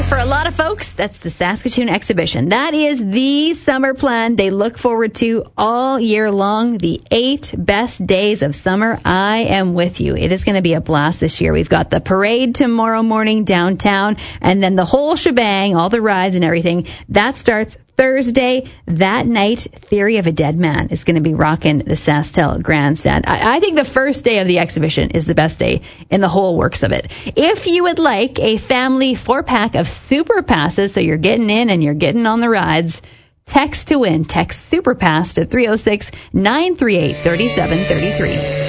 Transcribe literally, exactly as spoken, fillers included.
For a lot of folks, that's the Saskatoon Exhibition. That is the summer plan they look forward to all year long. The eight best days of summer. I am with you. It is going to be a blast this year. We've got the parade tomorrow morning downtown, and then the whole shebang, all the rides and everything. That starts Thursday. That night, Theory of a Dead Man is going to be rocking the SaskTel Grandstand. I, I think the first day of the exhibition is the best day in the whole works of it. If you would like a family four-pack of Super Passes, so you're getting in and you're getting on the rides, text to win. Text Super Pass to three oh six, nine three eight, three seven three three.